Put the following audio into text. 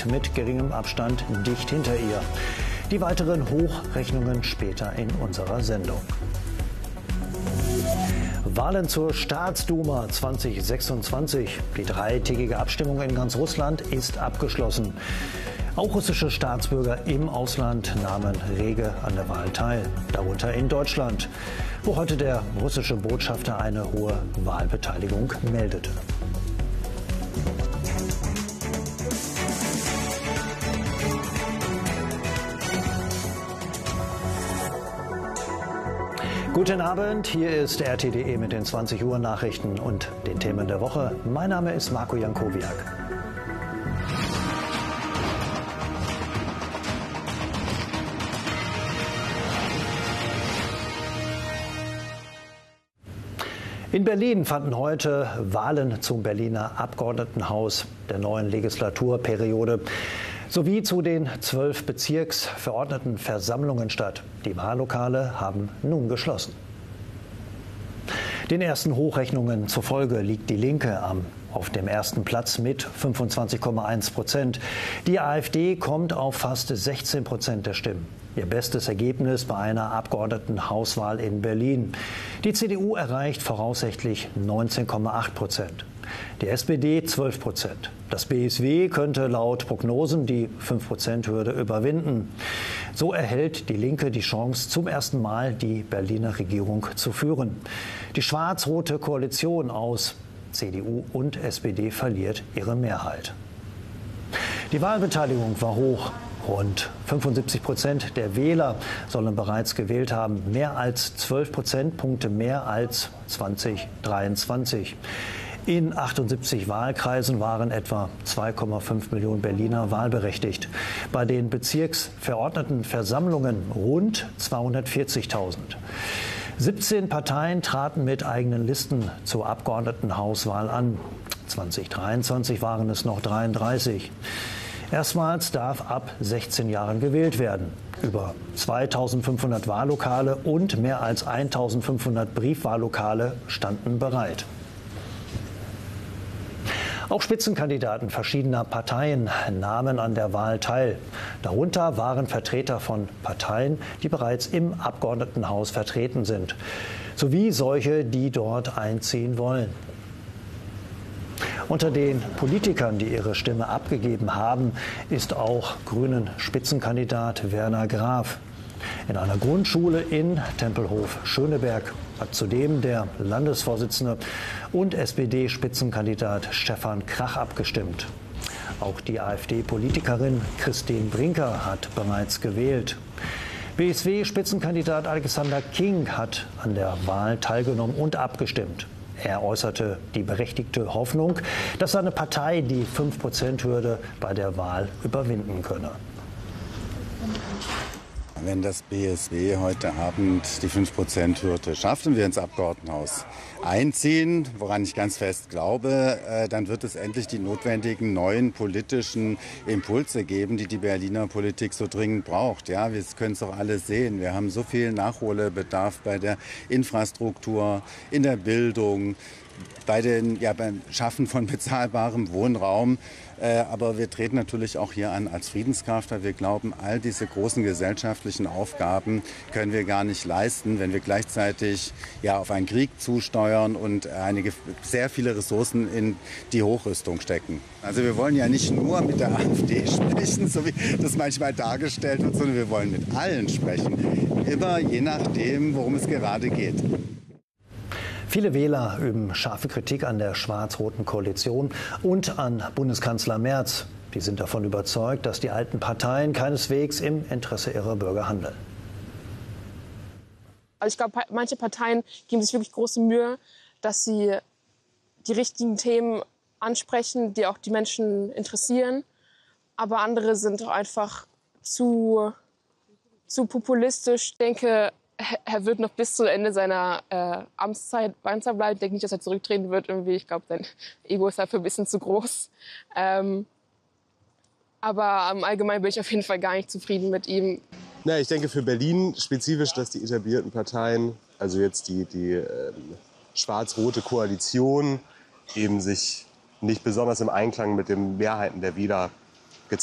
liegt mit geringem Abstand dicht hinter ihr. Die weiteren Hochrechnungen später in unserer Sendung. Wahlen zur Staatsduma 2026. Die dreitägige Abstimmung in ganz Russland ist abgeschlossen. Auch russische Staatsbürger im Ausland nahmen rege an der Wahl teil, darunter in Deutschland, wo heute der russische Botschafter eine hohe Wahlbeteiligung meldete. Guten Abend, hier ist RT.de mit den 20 Uhr Nachrichten und den Themen der Woche. Mein Name ist Marco Jankowiak. In Berlin fanden heute Wahlen zum Berliner Abgeordnetenhaus der neuen Legislaturperiode sowie zu den 12 Bezirksverordnetenversammlungen statt. Die Wahllokale haben nun geschlossen. Den ersten Hochrechnungen zufolge liegt die Linke auf dem ersten Platz mit 25,1%. Die AfD kommt auf fast 16% der Stimmen. Ihr bestes Ergebnis bei einer Abgeordnetenhauswahl in Berlin. Die CDU erreicht voraussichtlich 19,8%. Die SPD 12%. Das BSW könnte laut Prognosen die 5%-Hürde überwinden. So erhält die Linke die Chance, zum ersten Mal die Berliner Regierung zu führen. Die schwarz-rote Koalition aus CDU und SPD verliert ihre Mehrheit. Die Wahlbeteiligung war hoch. Rund 75% der Wähler sollen bereits gewählt haben, mehr als 12 Prozentpunkte mehr als 2023. In 78 Wahlkreisen waren etwa 2,5 Millionen Berliner wahlberechtigt. Bei den Bezirksverordnetenversammlungen rund 240.000. 17 Parteien traten mit eigenen Listen zur Abgeordnetenhauswahl an. 2023 waren es noch 33. Erstmals darf ab 16 Jahren gewählt werden. Über 2.500 Wahllokale und mehr als 1.500 Briefwahllokale standen bereit. Auch Spitzenkandidaten verschiedener Parteien nahmen an der Wahl teil. Darunter waren Vertreter von Parteien, die bereits im Abgeordnetenhaus vertreten sind, sowie solche, die dort einziehen wollen. Unter den Politikern, die ihre Stimme abgegeben haben, ist auch Grünen-Spitzenkandidat Werner Graf. In einer Grundschule in Tempelhof-Schöneberg hat zudem der Landesvorsitzende und SPD-Spitzenkandidat Stefan Krach abgestimmt. Auch die AfD-Politikerin Christine Brinker hat bereits gewählt. BSW-Spitzenkandidat Alexander King hat an der Wahl teilgenommen und abgestimmt. Er äußerte die berechtigte Hoffnung, dass seine Partei die 5%-Hürde bei der Wahl überwinden könne. Wenn das BSW heute Abend die 5%-Hürde schafft und wir ins Abgeordnetenhaus einziehen, woran ich ganz fest glaube, dann wird es endlich die notwendigen neuen politischen Impulse geben, die die Berliner Politik so dringend braucht. Ja, wir können es doch alle sehen. Wir haben so viel Nachholbedarf bei der Infrastruktur, in der Bildung, beim Schaffen von bezahlbarem Wohnraum. Aber wir treten natürlich auch hier an als Friedenskraft, weil wir glauben, all diese großen gesellschaftlichen Aufgaben können wir gar nicht leisten, wenn wir gleichzeitig auf einen Krieg zusteuern und sehr viele Ressourcen in die Hochrüstung stecken. Also wir wollen ja nicht nur mit der AfD sprechen, so wie das manchmal dargestellt wird, sondern wir wollen mit allen sprechen. Immer je nachdem, worum es gerade geht. Viele Wähler üben scharfe Kritik an der schwarz-roten Koalition und an Bundeskanzler Merz. Die sind davon überzeugt, dass die alten Parteien keineswegs im Interesse ihrer Bürger handeln. Also ich glaube, manche Parteien geben sich wirklich große Mühe, dass sie die richtigen Themen ansprechen, die auch die Menschen interessieren. Aber andere sind auch einfach zu populistisch. Ich denke, er wird noch bis zu Ende seiner Amtszeit bleiben. Ich denke nicht, dass er zurücktreten wird. Irgendwie. Ich glaube, sein Ego ist dafür ein bisschen zu groß. Aber im Allgemeinen bin ich auf jeden Fall gar nicht zufrieden mit ihm. Na, ich denke für Berlin spezifisch, dass die etablierten Parteien, also jetzt die schwarz-rote Koalition, eben sich nicht besonders im Einklang mit den Mehrheiten der Wähler